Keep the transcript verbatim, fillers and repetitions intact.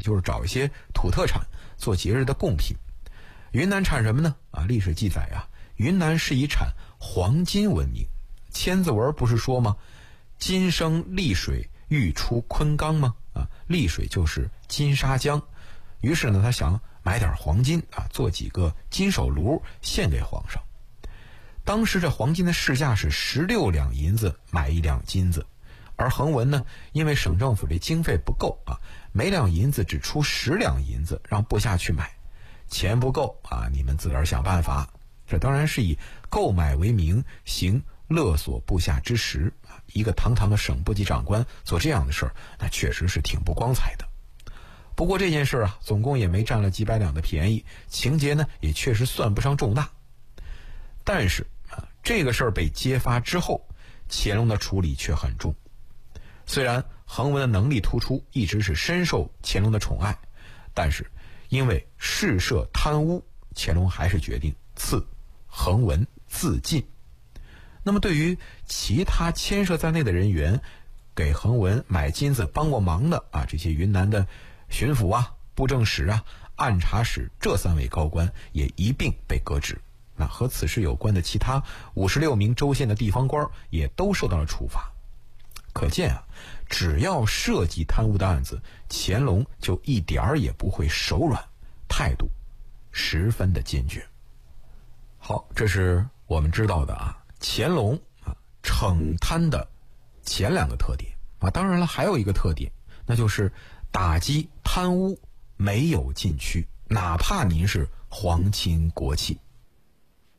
就是找一些土特产做节日的贡品。云南产什么呢？啊，历史记载啊，云南是以产黄金闻名。千字文不是说吗？金生丽水，欲出昆冈吗？啊，丽水就是金沙江。于是呢，他想买点黄金啊，做几个金手炉献给皇上。当时这黄金的市价是十六两银子买一两金子，而恒文呢，因为省政府这经费不够啊，每两银子只出十两银子让部下去买，钱不够啊，你们自个儿想办法。这当然是以购买为名行勒索部下之实啊！一个堂堂的省部级长官做这样的事儿，那确实是挺不光彩的。不过这件事啊，总共也没占了几百两的便宜，情节呢也确实算不上重大。但是啊，这个事儿被揭发之后，乾隆的处理却很重。虽然恒文的能力突出，一直是深受乾隆的宠爱，但是因为事涉贪污，乾隆还是决定赐恒文自尽。那么对于其他牵涉在内的人员，给恒文买金子帮过忙的啊，这些云南的巡抚啊、布政使啊、按察使这三位高官也一并被革职。那和此事有关的其他五十六名州县的地方官也都受到了处罚。可见啊，只要涉及贪污的案子，乾隆就一点儿也不会手软，态度十分的坚决。好，这是我们知道的啊，乾隆啊惩贪的前两个特点啊。当然了，还有一个特点，那就是打击贪污没有禁区，哪怕您是皇亲国戚。